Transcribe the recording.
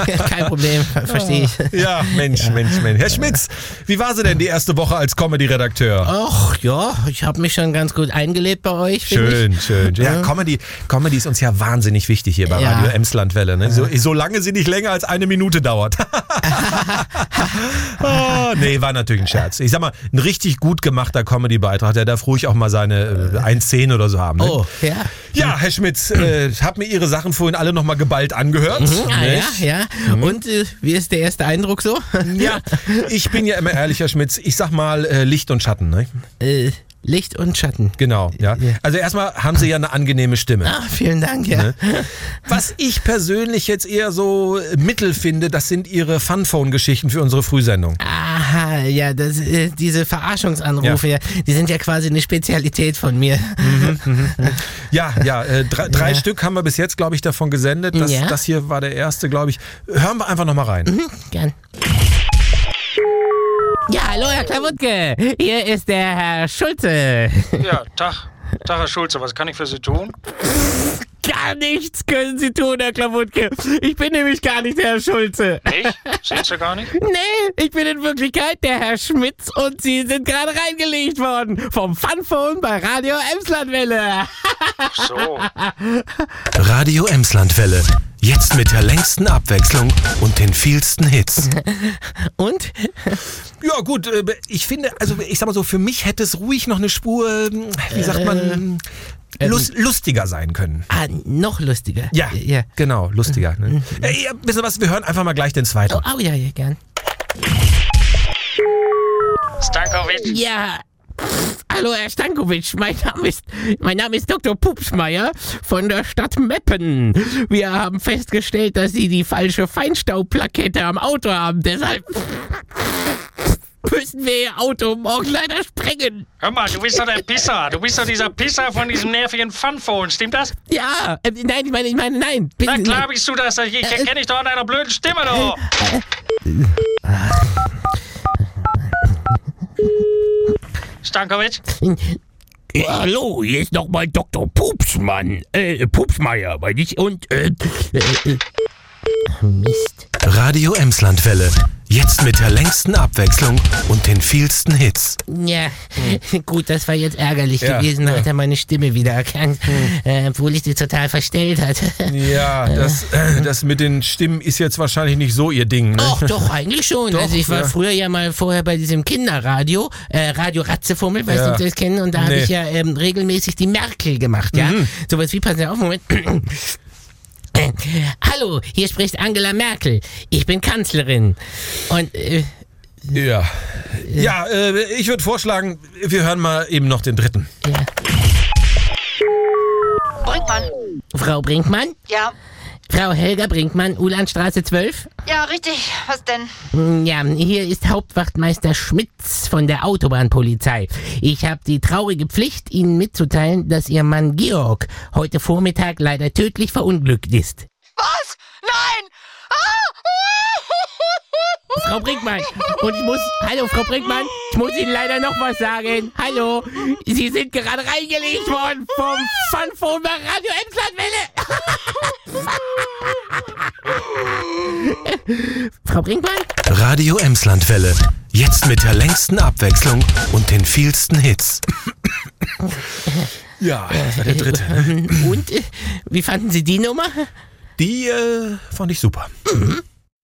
Kein Problem, verstehe ich. Ja, Mensch. Herr Schmitz, wie war sie denn die erste Woche als Comedy-Redakteur? Ach ja, ich habe mich schon ganz gut eingelebt bei euch. Schön. Ja, Comedy ist uns ja wahnsinnig wichtig hier bei Radio Emslandwelle. Ne? Solange sie nicht länger als 1 Minute dauert. Nee, war natürlich ein Scherz. Ich sag mal, ein richtig gut gemachter Comedy-Beitrag, der darf ruhig auch mal seine 1,10 oder so haben. Ne? Oh, ja. Ja, Herr Schmitz, ich habe mir Ihre Sachen vorhin alle nochmal geballt angehört. Ja. Und wie ist der erste Eindruck so? Ja, ich bin ja immer ehrlich, Herr Schmitz. Ich sag mal Licht und Schatten. Ne? Licht und Schatten. Genau, ja. Also erstmal haben Sie ja eine angenehme Stimme. Ah, vielen Dank, ja. Ne? Was ich persönlich jetzt eher so mittel finde, das sind Ihre Funphone-Geschichten für unsere Frühsendung. Aha, ja, diese Verarschungsanrufe, ja, die sind ja quasi eine Spezialität von mir. Ja, drei Stück haben wir bis jetzt, glaube ich, davon gesendet. Das hier war der erste, glaube ich. Hören wir einfach nochmal rein. Gern. Ja, hallo Herr Klawutke, hier ist der Herr Schulze. Ja, Tag Herr Schulze, was kann ich für Sie tun? Gar nichts können Sie tun, Herr Klawutke. Ich bin nämlich gar nicht der Herr Schulze. Nicht? Sind Sie gar nicht? Nee, ich bin in Wirklichkeit der Herr Schmitz und Sie sind gerade reingelegt worden vom Funphone bei Radio Emslandwelle. Ach so. Radio Emslandwelle. Jetzt mit der längsten Abwechslung und den vielsten Hits. Und? Ja gut, ich finde, also ich sag mal so, für mich hätte es ruhig noch eine Spur, wie sagt man, lustiger sein können. Noch lustiger. Ja, genau, lustiger. Ne? Wisst ihr was, wir hören einfach mal gleich den zweiten. Oh ja, gern. Stankovic? Ja. Hallo Herr Stankovic, mein Name ist Dr. Pupsmeier von der Stadt Meppen. Wir haben festgestellt, dass Sie die falsche Feinstaubplakette am Auto haben. Deshalb müssen wir Ihr Auto morgen leider sprengen. Hör mal, du bist doch der Pisser. Du bist doch dieser Pisser von diesem nervigen Funphone, stimmt das? Ja, nein, ich meine, nein. Na klar bist du das. Ich erkenne dich doch an deiner blöden Stimme, doch. Stankovic? Hallo, hier ist nochmal Dr. Pupsmeier, meine ich, und, Mist. Radio Emslandwelle. Jetzt mit der längsten Abwechslung und den vielsten Hits. Ja, gut, das war jetzt ärgerlich gewesen. Da hat er meine Stimme wieder erkannt, obwohl ich sie total verstellt hatte. Ja, das mit den Stimmen ist jetzt wahrscheinlich nicht so Ihr Ding, ne? Ach, doch, eigentlich schon. Doch, also ich war früher ja mal vorher bei diesem Kinderradio, Radio Ratzefummel, weißt du, ob Sie das kennen? Und da habe ich ja regelmäßig die Merkel gemacht, ja? Sowas wie, passen Sie auf, Moment. Hallo, hier spricht Angela Merkel. Ich bin Kanzlerin. Und, ich würde vorschlagen, wir hören mal eben noch den dritten. Ja. Brinkmann. Frau Brinkmann? Ja. Frau Helga Brinkmann, Ulandstraße 12? Ja, richtig. Was denn? Ja, hier ist Hauptwachtmeister Schmitz von der Autobahnpolizei. Ich habe die traurige Pflicht, Ihnen mitzuteilen, dass Ihr Mann Georg heute Vormittag leider tödlich verunglückt ist. Was? Nein! Frau Brinkmann, hallo Frau Brinkmann, ich muss Ihnen leider noch was sagen. Hallo, Sie sind gerade reingelegt worden vom Funphone bei Radio Emslandwelle. Frau Brinkmann? Radio Emslandwelle. Jetzt mit der längsten Abwechslung und den vielsten Hits. Ja, das war der dritte. Und, wie fanden Sie die Nummer? Die fand ich super.